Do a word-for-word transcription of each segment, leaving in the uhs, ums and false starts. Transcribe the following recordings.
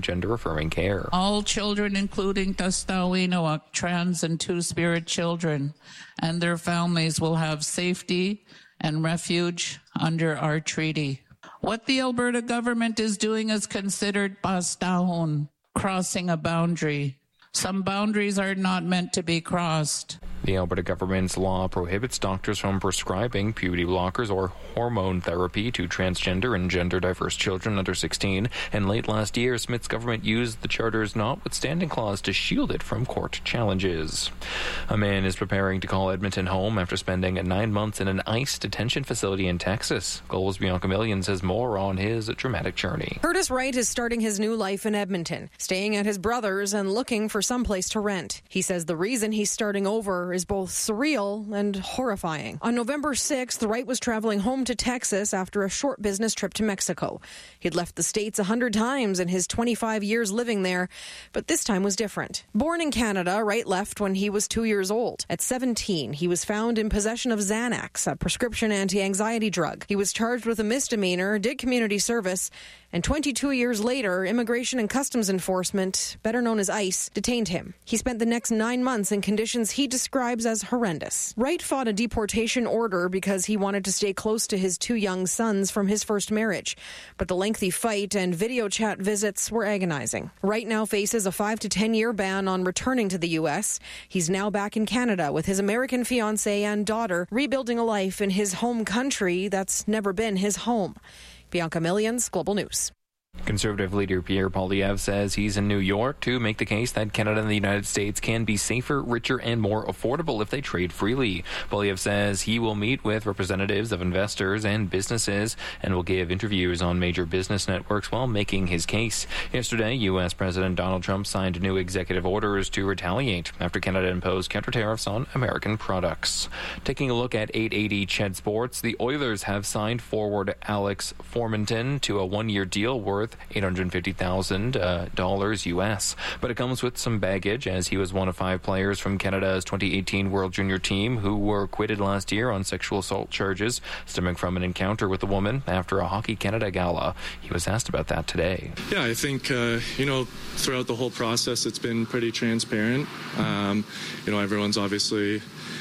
gender-affirming care. All children, including Tastawinawak, trans and two-spirit children, and their families will have safety and refuge under our treaty. What the Alberta government is doing is considered pastahon, crossing a boundary. Some boundaries are not meant to be crossed. The Alberta government's law prohibits doctors from prescribing puberty blockers or hormone therapy to transgender and gender-diverse children under sixteen, and late last year, Smith's government used the charter's notwithstanding clause to shield it from court challenges. A man is preparing to call Edmonton home after spending nine months in an ICE detention facility in Texas. Global's Bianca Millian says more on his dramatic journey. Curtis Wright is starting his new life in Edmonton, staying at his brother's and looking for someplace to rent. He says the reason he's starting over is both surreal and horrifying. On November sixth, Wright was traveling home to Texas after a short business trip to Mexico. He'd left the States a hundred times in his twenty-five years living there, but this time was different. Born in Canada, Wright left when he was two years old. At seventeen, he was found in possession of Xanax, a prescription anti-anxiety drug. He was charged with a misdemeanor, did community service, and twenty-two years later, Immigration and Customs Enforcement, better known as ICE, detained him. He spent the next nine months in conditions he describes as horrendous. Wright fought a deportation order because he wanted to stay close to his two young sons from his first marriage. But the lengthy fight and video chat visits were agonizing. Wright now faces a five to ten year ban on returning to the U S. He's now back in Canada with his American fiancée and daughter, rebuilding a life in his home country that's never been his home. Bianca Millians, Global News. Conservative leader Pierre Poilievre says he's in New York to make the case that Canada and the United States can be safer, richer, and more affordable if they trade freely. Poilievre says he will meet with representatives of investors and businesses and will give interviews on major business networks while making his case. Yesterday, U S. President Donald Trump signed new executive orders to retaliate after Canada imposed counter tariffs on American products. Taking a look at eight eighty C H E D Sports, the Oilers have signed forward Alex Formenton to a one-year deal worth eight hundred fifty thousand dollars U S, but it comes with some baggage as he was one of five players from Canada's twenty eighteen World Junior team who were acquitted last year on sexual assault charges stemming from an encounter with a woman after a Hockey Canada gala. He was asked about that today. Yeah, I think, uh, you know, throughout the whole process, it's been pretty transparent. Um, you know, everyone's obviously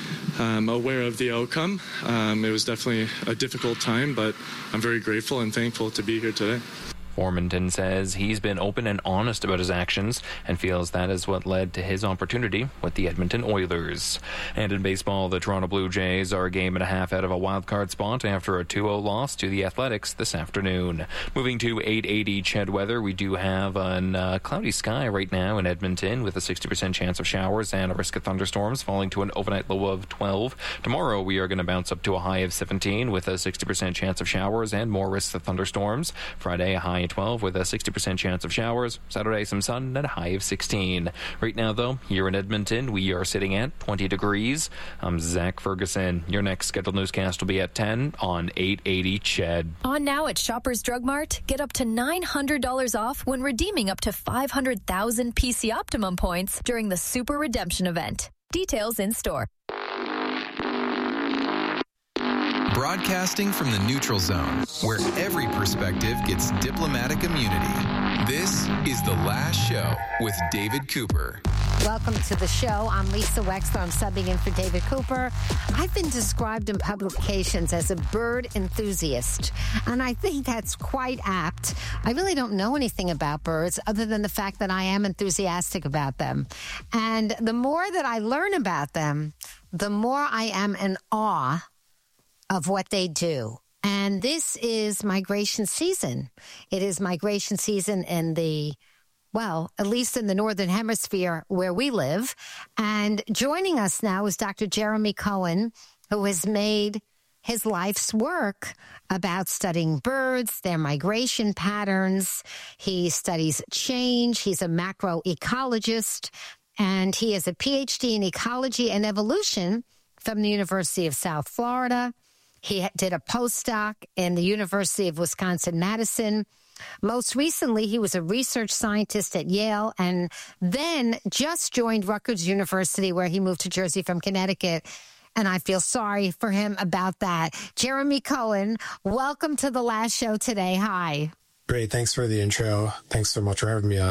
Um, aware of the outcome. Um, it was definitely a difficult time, but I'm very grateful and thankful to be here today. Formenton says he's been open and honest about his actions and feels that is what led to his opportunity with the Edmonton Oilers. And in baseball, the Toronto Blue Jays are a game and a half out of a wild-card spot after a two oh loss to the Athletics this afternoon. Moving to eight eighty C H E D weather, we do have a uh, cloudy sky right now in Edmonton with a sixty percent chance of showers and a risk of thunderstorms falling to an overnight low of twelve. Tomorrow, we are going to bounce up to a high of seventeen with a sixty percent chance of showers and more risks of thunderstorms. Friday, a high twelve with a sixty percent chance of showers. Saturday, some sun and a high of sixteen. Right now, though, here in Edmonton, we are sitting at twenty degrees. I'm Zach Ferguson. Your next scheduled newscast will be at ten on eight eighty C H E D. On now at Shoppers Drug Mart, get up to nine hundred dollars off when redeeming up to five hundred thousand P C Optimum points during the Super Redemption event. Details in store. Broadcasting from the neutral zone, where every perspective gets diplomatic immunity. This is The Last Show with David Cooper. Welcome to the show. I'm Lisa Wexler. I'm subbing in for David Cooper. I've been described in publications as a bird enthusiast, and I think that's quite apt. I really don't know anything about birds other than the fact that I am enthusiastic about them. And the more that I learn about them, the more I am in awe of what they do. And this is migration season. It is migration season in the, well, at least in the Northern Hemisphere where we live. And joining us now is Doctor Jeremy Cohen, who has made his life's work about studying birds, their migration patterns. He studies change. He's a macroecologist, and he is a P H D in ecology and evolution from the University of South Florida. He did a postdoc in the University of Wisconsin-Madison. Most recently, he was a research scientist at Yale and then just joined Rutgers University, where he moved to Jersey from Connecticut. And I feel sorry for him about that. Jeremy Cohen, welcome to The Last Show today. Hi. Great. Thanks for the intro. Thanks so much for having me on.